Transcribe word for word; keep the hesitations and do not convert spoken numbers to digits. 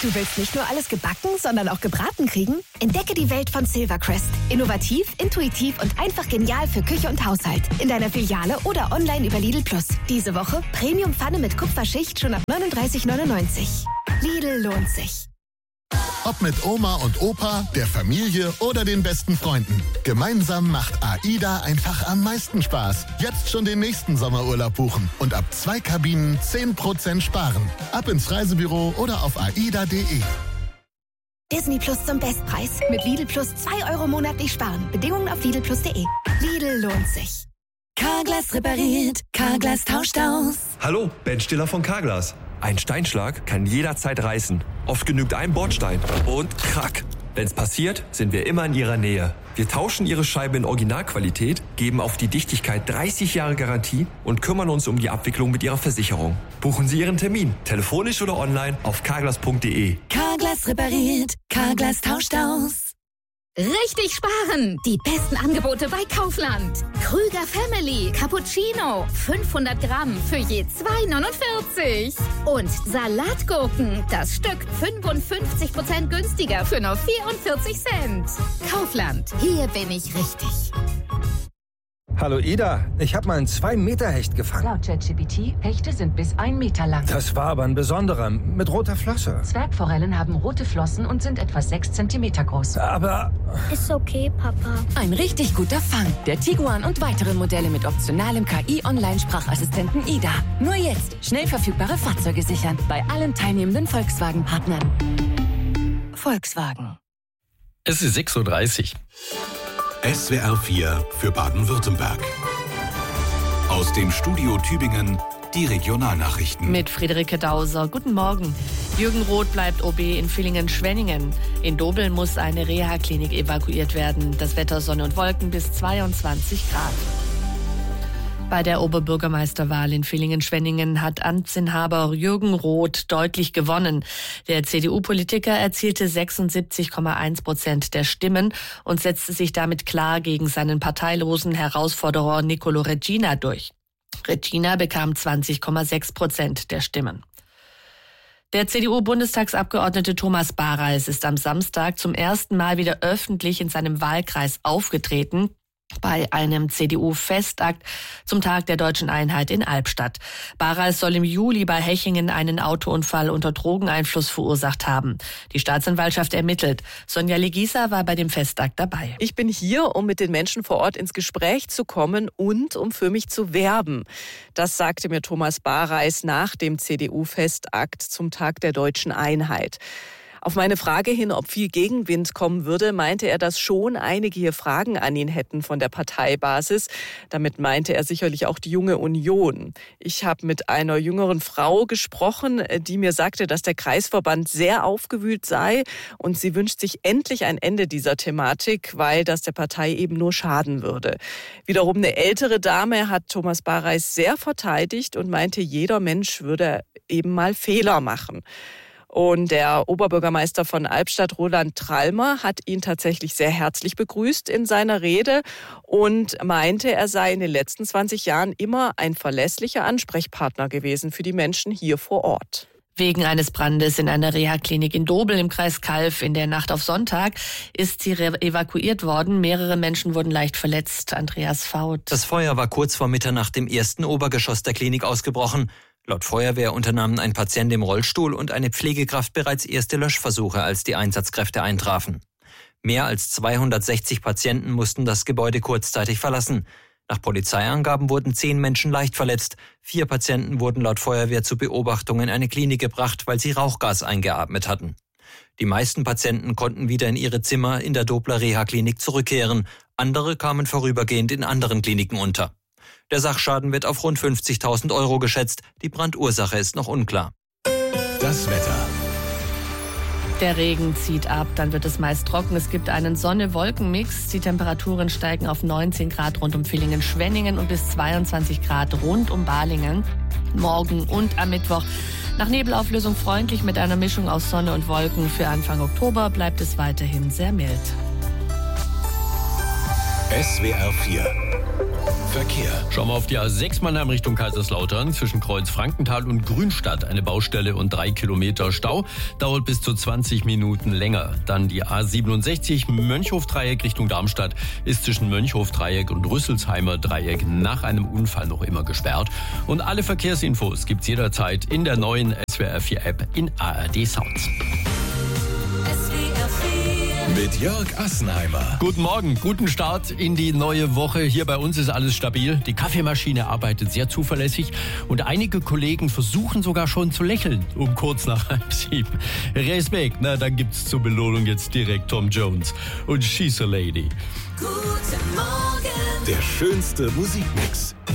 Du willst nicht nur alles gebacken, sondern auch gebraten kriegen? Entdecke die Welt von Silvercrest. Innovativ, intuitiv und einfach genial für Küche und Haushalt. In deiner Filiale oder online über Lidl Plus. Diese Woche Premium-Pfanne mit Kupferschicht schon ab neununddreißig neunundneunzig. Lidl lohnt sich. Ob mit Oma und Opa, der Familie oder den besten Freunden. Gemeinsam macht AIDA einfach am meisten Spaß. Jetzt schon den nächsten Sommerurlaub buchen und ab zwei Kabinen zehn Prozent sparen. Ab ins Reisebüro oder auf aida punkt de. Disney Plus zum Bestpreis. Mit Lidl Plus zwei Euro monatlich sparen. Bedingungen auf lidl plus punkt de. Lidl lohnt sich. Carglass repariert, Carglass tauscht aus. Hallo, Ben Stiller von Carglass. Ein Steinschlag kann jederzeit reißen. Oft genügt ein Bordstein und krack. Wenn's passiert, sind wir immer in Ihrer Nähe. Wir tauschen Ihre Scheibe in Originalqualität, geben auf die Dichtigkeit dreißig Jahre Garantie und kümmern uns um die Abwicklung mit Ihrer Versicherung. Buchen Sie Ihren Termin, telefonisch oder online auf carglass punkt de. Carglass repariert, Carglass tauscht aus. Richtig sparen! Die besten Angebote bei Kaufland. Krüger Family Cappuccino. fünfhundert Gramm für je zwei neunundvierzig. Und Salatgurken. Das Stück fünfundfünfzig Prozent günstiger für nur vierundvierzig Cent. Kaufland. Hier bin ich richtig. Hallo Ida, ich habe mal einen zwei Meter Hecht gefangen. Laut ChatGPT, Hechte sind bis ein Meter lang. Das war aber ein besonderer, mit roter Flosse. Zwergforellen haben rote Flossen und sind etwa sechs Zentimeter groß. Aber... Ist okay, Papa. Ein richtig guter Fang. Der Tiguan und weitere Modelle mit optionalem K I-Online-Sprachassistenten Ida. Nur jetzt schnell verfügbare Fahrzeuge sichern. Bei allen teilnehmenden Volkswagen-Partnern. Volkswagen. Es ist sechs Uhr dreißig. S W R vier für Baden-Württemberg. Aus dem Studio Tübingen die Regionalnachrichten. Mit Friederike Dauser. Guten Morgen. Jürgen Roth bleibt O B in Villingen-Schwenningen. In Dobeln muss eine Reha-Klinik evakuiert werden. Das Wetter Sonne und Wolken bis zweiundzwanzig Grad. Bei der Oberbürgermeisterwahl in Villingen-Schwenningen hat Amtsinhaber Jürgen Roth deutlich gewonnen. Der C D U-Politiker erzielte sechsundsiebzig Komma eins Prozent der Stimmen und setzte sich damit klar gegen seinen parteilosen Herausforderer Nicolo Regina durch. Regina bekam zwanzig Komma sechs Prozent der Stimmen. Der C D U-Bundestagsabgeordnete Thomas Bareis ist am Samstag zum ersten Mal wieder öffentlich in seinem Wahlkreis aufgetreten. Bei einem C D U-Festakt zum Tag der Deutschen Einheit in Albstadt. Bareis soll im Juli bei Hechingen einen Autounfall unter Drogeneinfluss verursacht haben. Die Staatsanwaltschaft ermittelt. Sonja Legisa war bei dem Festakt dabei. Ich bin hier, um mit den Menschen vor Ort ins Gespräch zu kommen und um für mich zu werben. Das sagte mir Thomas Bareis nach dem C D U-Festakt zum Tag der Deutschen Einheit. Auf meine Frage hin, ob viel Gegenwind kommen würde, meinte er, dass schon einige hier Fragen an ihn hätten von der Parteibasis. Damit meinte er sicherlich auch die Junge Union. Ich habe mit einer jüngeren Frau gesprochen, die mir sagte, dass der Kreisverband sehr aufgewühlt sei und sie wünscht sich endlich ein Ende dieser Thematik, weil das der Partei eben nur schaden würde. Wiederum eine ältere Dame hat Thomas Bareis sehr verteidigt und meinte, jeder Mensch würde eben mal Fehler machen. Und der Oberbürgermeister von Albstadt, Roland Trallmer, hat ihn tatsächlich sehr herzlich begrüßt in seiner Rede und meinte, er sei in den letzten zwanzig Jahren immer ein verlässlicher Ansprechpartner gewesen für die Menschen hier vor Ort. Wegen eines Brandes in einer Reha-Klinik in Dobel im Kreis Calw in der Nacht auf Sonntag ist sie evakuiert worden. Mehrere Menschen wurden leicht verletzt. Andreas Faut. Das Feuer war kurz vor Mitternacht im ersten Obergeschoss der Klinik ausgebrochen. Laut Feuerwehr unternahmen ein Patient im Rollstuhl und eine Pflegekraft bereits erste Löschversuche, als die Einsatzkräfte eintrafen. Mehr als zweihundertsechzig Patienten mussten das Gebäude kurzzeitig verlassen. Nach Polizeiangaben wurden zehn Menschen leicht verletzt. Vier Patienten wurden laut Feuerwehr zur Beobachtung in eine Klinik gebracht, weil sie Rauchgas eingeatmet hatten. Die meisten Patienten konnten wieder in ihre Zimmer in der Dobler Reha-Klinik zurückkehren. Andere kamen vorübergehend in anderen Kliniken unter. Der Sachschaden wird auf rund fünfzigtausend Euro geschätzt. Die Brandursache ist noch unklar. Das Wetter. Der Regen zieht ab, dann wird es meist trocken. Es gibt einen Sonne-Wolken-Mix. Die Temperaturen steigen auf neunzehn Grad rund um Villingen-Schwenningen und bis zweiundzwanzig Grad rund um Balingen. Morgen und am Mittwoch nach Nebelauflösung freundlich mit einer Mischung aus Sonne und Wolken. Für Anfang Oktober bleibt es weiterhin sehr mild. S W R vier Verkehr. Schauen wir auf die A sechs Mannheim Richtung Kaiserslautern. Zwischen Kreuz Frankenthal und Grünstadt eine Baustelle und drei Kilometer Stau. Dauert bis zu zwanzig Minuten länger. Dann die A siebenundsechzig Mönchhof-Dreieck Richtung Darmstadt ist zwischen Mönchhof-Dreieck und Rüsselsheimer Dreieck nach einem Unfall noch immer gesperrt. Und alle Verkehrsinfos gibt's jederzeit in der neuen S W R vier App in A R D Sounds. Mit Jörg Assenheimer. Guten Morgen, guten Start in die neue Woche. Hier bei uns ist alles stabil. Die Kaffeemaschine arbeitet sehr zuverlässig und einige Kollegen versuchen sogar schon zu lächeln um kurz nach halb sieben. Respekt, na dann gibt's zur Belohnung jetzt direkt Tom Jones und She's a Lady. Guten Morgen. Der schönste Musikmix.